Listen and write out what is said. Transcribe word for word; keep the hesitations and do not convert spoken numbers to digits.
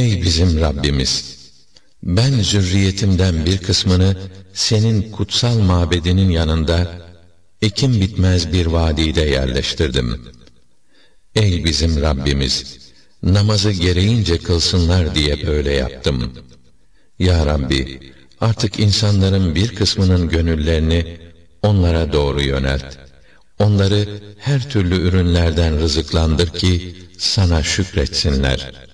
Ey bizim Rabbimiz! Ben zürriyetimden bir kısmını senin kutsal mabedinin yanında ekim bitmez bir vadide yerleştirdim. Ey bizim Rabbimiz! Namazı gereğince kılsınlar diye böyle yaptım. Ya Rabbi! Artık insanların bir kısmının gönüllerini onlara doğru yönelt. Onları her türlü ürünlerden rızıklandır ki sana şükretsinler.